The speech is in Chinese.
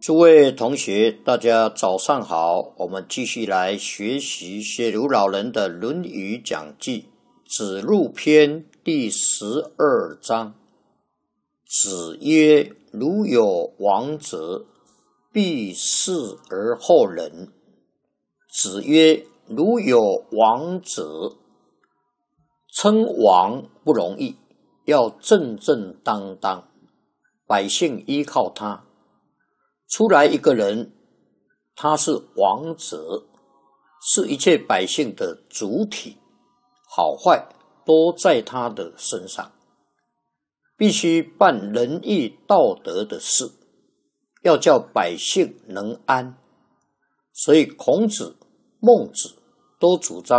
诸位同学，大家早上好。我们继续来学习谢鲁老人的《论语》讲记，子路篇第12章。子曰：如有王者，必事而后仁。子曰：如有王者，称王不容易，要正正当当，百姓依靠他。出来一个人，他是王者，是一切百姓的主体，好坏都在他的身上，必须办仁义道德的事，要叫百姓能安。所以孔子、孟子都主张